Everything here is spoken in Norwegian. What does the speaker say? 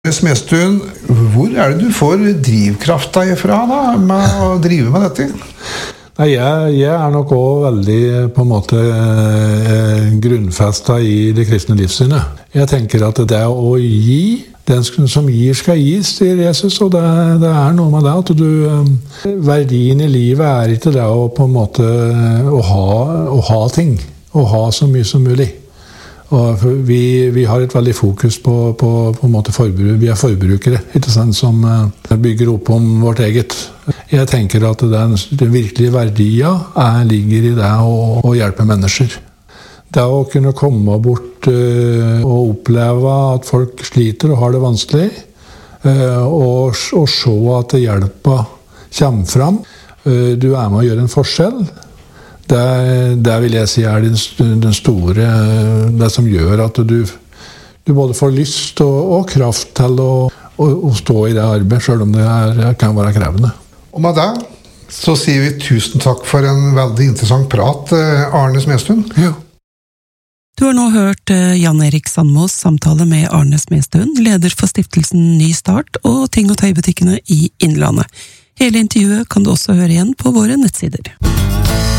Smestuen, hvor det du får drivkrafta ifra da, med å drive med dette? Nei, jeg nok også veldig på en måte grunnfestet i det kristne livssynet. Jeg tenker at det å gi, den som gir skal gis, sier Jesus, og det noe med det at verdien i livet ikke det å på en måte å ha ting, å ha så mye som mulig. Og vi har et veldig fokus på en måte forbruk. Vi forbrukere, ikke sant, som bygger opp om vårt eget. Jeg tenker at den virkelige verdien ligger i det å hjelpe mennesker. Det å kunne komme bort og oppleve at folk sliter og har det vanskelig, og se at hjelpa kommer fram. Du med å gjøre en forskjell. Det vil jeg si den store, det som gjør at du både får lyst og kraft til å stå i det arbeidet, selv om det kan være krevende. Og med det så sier vi tusen takk for en veldig interessant prat, Arne Smestuen. Ja. Du har nå hørt Jan Erik Sandmos samtale med Arne Smestuen, leder for stiftelsen Ny Start og Ting- og Tøybutikkene i Innlandet. Hele intervjuet kan du også høre igjen på våre nettsider.